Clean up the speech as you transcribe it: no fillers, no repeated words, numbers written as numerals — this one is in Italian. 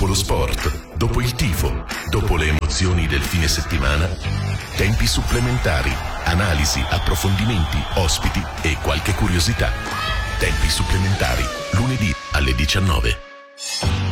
dopo lo sport, dopo il tifo, dopo le emozioni del fine settimana, tempi supplementari, analisi, approfondimenti, ospiti e qualche curiosità. Tempi supplementari, lunedì alle 19.